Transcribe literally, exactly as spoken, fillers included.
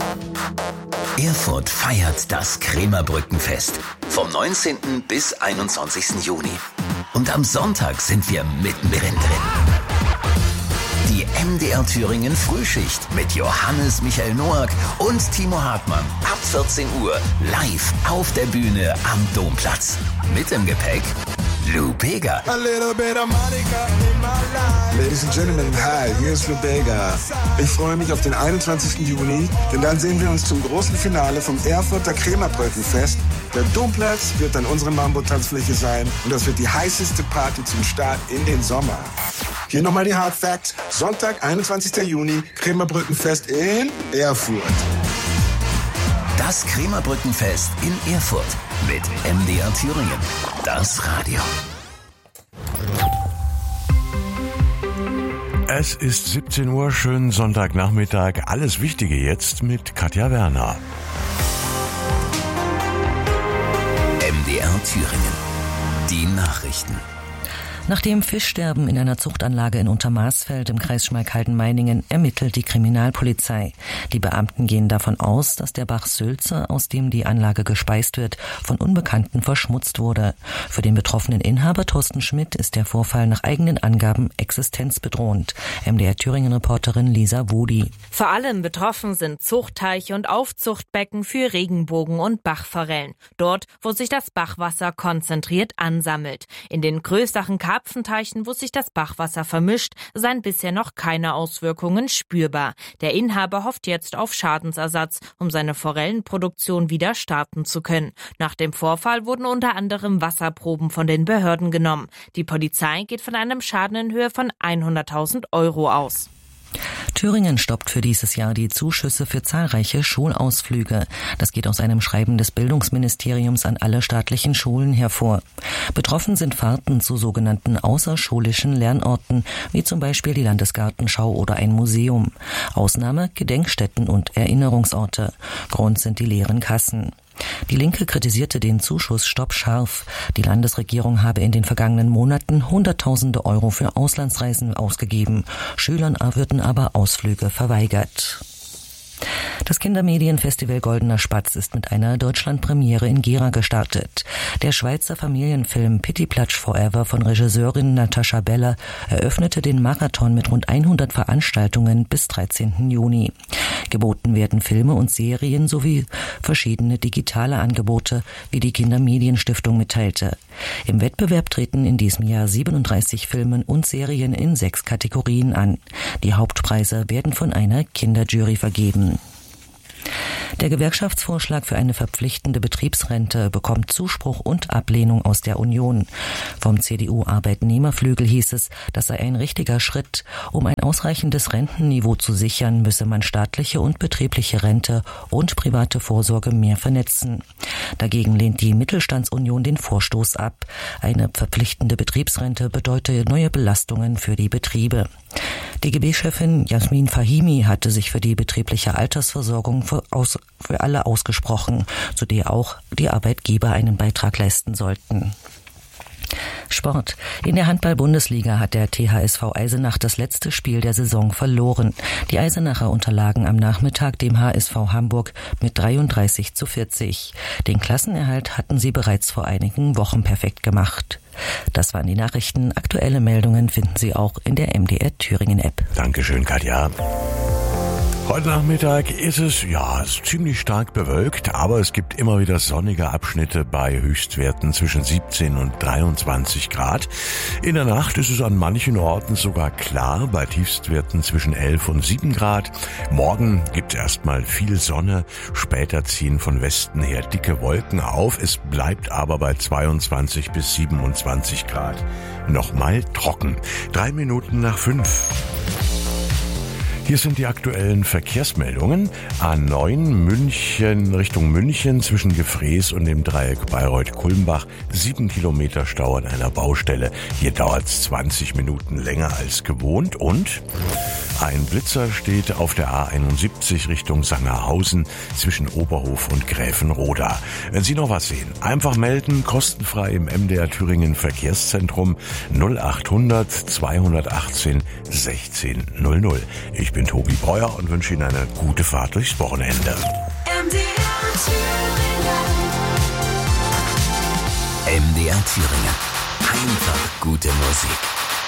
Erfurt feiert das Krämerbrückenfest vom neunzehnten bis einundzwanzigsten Juni. Und am Sonntag sind wir mittendrin drin. Die M D R Thüringen Frühschicht mit Johannes Michael Noack und Timo Hartmann ab vierzehn Uhr live auf der Bühne am Domplatz. Mit im Gepäck Lou Bega. A little bit of Monica in my life. Ladies and Gentlemen, hi, hier ist Lou Bega. Ich freue mich auf den einundzwanzigsten Juni, denn dann sehen wir uns zum großen Finale vom Erfurter Krämerbrückenfest. Der Domplatz wird dann unsere Mambo-Tanzfläche sein und das wird die heißeste Party zum Start in den Sommer. Hier nochmal die Hard Facts. Sonntag, einundzwanzigsten Juni, Krämerbrückenfest in Erfurt. Das Krämerbrückenfest in Erfurt mit M D R Thüringen. Das Radio. Es ist siebzehn Uhr, schönen Sonntagnachmittag. Alles Wichtige jetzt mit Katja Werner. M D R Thüringen. Die Nachrichten. Nach dem Fischsterben in einer Zuchtanlage in Untermaßfeld im Kreis Schmalkalden-Meiningen ermittelt die Kriminalpolizei. Die Beamten gehen davon aus, dass der Bach Sülze, aus dem die Anlage gespeist wird, von Unbekannten verschmutzt wurde. Für den betroffenen Inhaber Thorsten Schmidt ist der Vorfall nach eigenen Angaben existenzbedrohend. M D R Thüringen-Reporterin Lisa Wodi. Vor allem betroffen sind Zuchtteiche und Aufzuchtbecken für Regenbogen- und Bachforellen. Dort, wo sich das Bachwasser konzentriert ansammelt. In den größeren Karpfenteichen, wo sich das Bachwasser vermischt, seien bisher noch keine Auswirkungen spürbar. Der Inhaber hofft jetzt auf Schadensersatz, um seine Forellenproduktion wieder starten zu können. Nach dem Vorfall wurden unter anderem Wasserproben von den Behörden genommen. Die Polizei geht von einem Schaden in Höhe von hunderttausend Euro aus. Thüringen stoppt für dieses Jahr die Zuschüsse für zahlreiche Schulausflüge. Das geht aus einem Schreiben des Bildungsministeriums an alle staatlichen Schulen hervor. Betroffen sind Fahrten zu sogenannten außerschulischen Lernorten, wie zum Beispiel die Landesgartenschau oder ein Museum. Ausnahme Gedenkstätten und Erinnerungsorte. Grund sind die leeren Kassen. Die Linke kritisierte den Zuschussstopp scharf. Die Landesregierung habe in den vergangenen Monaten Hunderttausende Euro für Auslandsreisen ausgegeben. Schülern würden aber Ausflüge verweigert. Das Kindermedienfestival Goldener Spatz ist mit einer Deutschlandpremiere in Gera gestartet. Der Schweizer Familienfilm Pittiplatsch Forever von Regisseurin Natascha Beller eröffnete den Marathon mit rund hundert Veranstaltungen bis dreizehnten Juni. Geboten werden Filme und Serien sowie verschiedene digitale Angebote, wie die Kindermedienstiftung mitteilte. Im Wettbewerb treten in diesem Jahr siebenunddreißig Filme und Serien in sechs Kategorien an. Die Hauptpreise werden von einer Kinderjury vergeben. Der Gewerkschaftsvorschlag für eine verpflichtende Betriebsrente bekommt Zuspruch und Ablehnung aus der Union. Vom C D U-Arbeitnehmerflügel hieß es, das sei ein richtiger Schritt. Um ein ausreichendes Rentenniveau zu sichern, müsse man staatliche und betriebliche Rente und private Vorsorge mehr vernetzen. Dagegen lehnt die Mittelstandsunion den Vorstoß ab. Eine verpflichtende Betriebsrente bedeute neue Belastungen für die Betriebe. D G B-Chefin Jasmin Fahimi hatte sich für die betriebliche Altersversorgung für, aus, für alle ausgesprochen, zu der auch die Arbeitgeber einen Beitrag leisten sollten. Sport. In der Handball-Bundesliga hat der T H S V Eisenach das letzte Spiel der Saison verloren. Die Eisenacher unterlagen am Nachmittag dem H S V Hamburg mit dreiunddreißig zu vierzig. Den Klassenerhalt hatten sie bereits vor einigen Wochen perfekt gemacht. Das waren die Nachrichten. Aktuelle Meldungen finden Sie auch in der M D R Thüringen App. Dankeschön, Katja. Heute Nachmittag ist es, ja, es ist ziemlich stark bewölkt, aber es gibt immer wieder sonnige Abschnitte bei Höchstwerten zwischen siebzehn und dreiundzwanzig Grad. In der Nacht ist es an manchen Orten sogar klar, bei Tiefstwerten zwischen elf und sieben Grad. Morgen gibt es erstmal viel Sonne, später ziehen von Westen her dicke Wolken auf. Es bleibt aber bei zweiundzwanzig bis siebenundzwanzig Grad. Nochmal trocken. Drei Minuten nach fünf. Hier sind die aktuellen Verkehrsmeldungen. A neun München Richtung München zwischen Gefrees und dem Dreieck Bayreuth-Kulmbach. Sieben Kilometer Stau an einer Baustelle. Hier dauert es zwanzig Minuten länger als gewohnt. Und ein Blitzer steht auf der A einundsiebzig Richtung Sangerhausen zwischen Oberhof und Gräfenroda. Wenn Sie noch was sehen, einfach melden, kostenfrei im M D R Thüringen Verkehrszentrum null achthundert zweihundertachtzehn sechzehn null null. Ich bin bin Tobi Breuer und wünsche Ihnen eine gute Fahrt durchs Wochenende. M D R Thüringen. Einfach gute Musik.